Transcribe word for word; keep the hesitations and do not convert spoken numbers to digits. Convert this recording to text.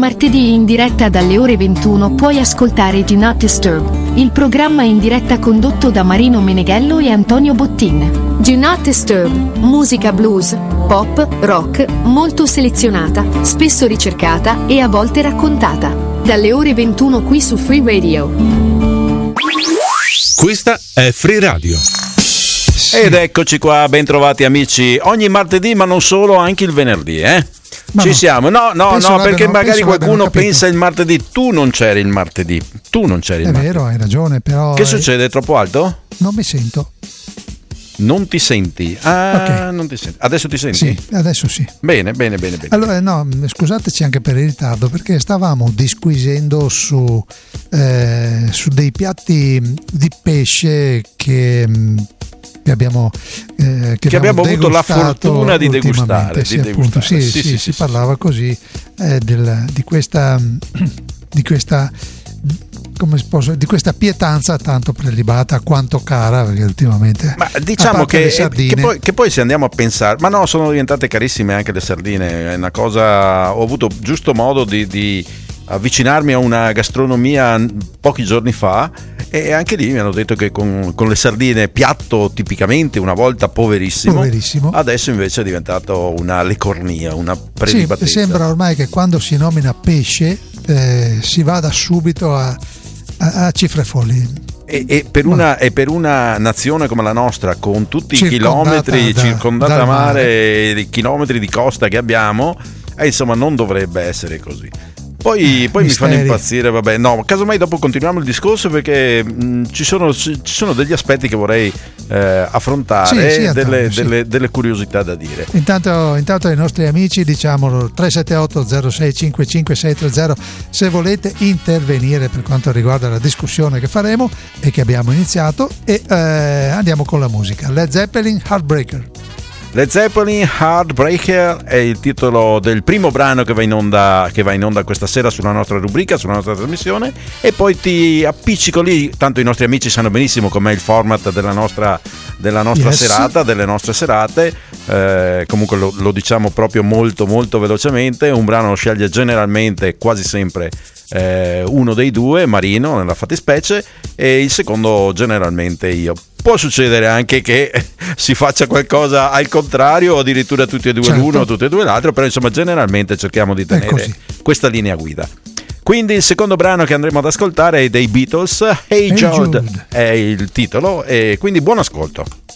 martedì in diretta dalle ore ventuno puoi ascoltare Do Not Disturb, il programma in diretta condotto da Marino Meneghello e Antonio Bottin. Do Not Disturb, musica blues, pop, rock, molto selezionata, spesso ricercata e a volte raccontata. Dalle ore ventuno qui su Free Radio. Questa è Free Radio. Sì. Ed eccoci qua, ben trovati amici. Ogni martedì, ma non solo, anche il venerdì, eh? Ma Ci no. siamo. No, no, no, perché magari qualcuno pensa il martedì. Tu non c'eri il martedì. Tu non c'eri il È martedì. vero, hai ragione, però. Che succede? È troppo alto? Non mi sento. Non ti senti? Ah, okay. non ti senti. Adesso ti senti? Sì, adesso sì. Bene, bene, bene, bene. Allora, no, scusateci anche per il ritardo, perché stavamo disquisendo su, eh, su dei piatti di pesce che, che abbiamo eh, che, che abbiamo avuto la fortuna di degustare. Sì, di appunto, degustare. sì, sì, sì, sì, si sì, parlava sì. così eh, del, di questa di questa come si posso, di questa pietanza tanto prelibata quanto cara, perché ultimamente ma diciamo che, che, poi, che poi se andiamo a pensare, ma no, sono diventate carissime anche le sardine, è una cosa, ho avuto giusto modo di, di avvicinarmi a una gastronomia pochi giorni fa e anche lì mi hanno detto che con, con le sardine, piatto tipicamente una volta poverissimo, poverissimo, adesso invece è diventato una lecornia, una prelibatezza. Sì, sembra ormai che quando si nomina pesce eh, si vada subito a a, a cifre folli. E, e, per una, e per una nazione come la nostra, con tutti i chilometri da, circondata mare, mare e i chilometri di costa che abbiamo, eh, insomma non dovrebbe essere così. Poi, poi mi fanno impazzire, vabbè, no, casomai dopo continuiamo il discorso perché mh, ci, sono, ci sono degli aspetti che vorrei eh, affrontare, sì, sì, delle, Antonio, sì. delle, delle curiosità da dire. Intanto, intanto ai nostri amici diciamo tre sette otto zero sei cinque cinque sei tre zero se volete intervenire per quanto riguarda la discussione che faremo e che abbiamo iniziato, e eh, andiamo con la musica. Led Zeppelin, Heartbreaker. Led Zeppelin, Heartbreaker è il titolo del primo brano che va in onda che va in onda questa sera sulla nostra rubrica, sulla nostra trasmissione, e poi ti appiccico lì, tanto i nostri amici sanno benissimo com'è il format della nostra, della nostra yes. serata, delle nostre serate, eh, comunque lo, lo diciamo proprio molto molto velocemente. Un brano lo sceglie generalmente, quasi sempre, eh, uno dei due, Marino nella fattispecie, e il secondo generalmente io. Può succedere anche che si faccia qualcosa al contrario o addirittura tutti e due certo. l'uno o tutti e due l'altro, però insomma generalmente cerchiamo di tenere questa linea guida. Quindi il secondo brano che andremo ad ascoltare è dei Beatles, Hey, hey Jude, Jude è il titolo, e quindi buon ascolto.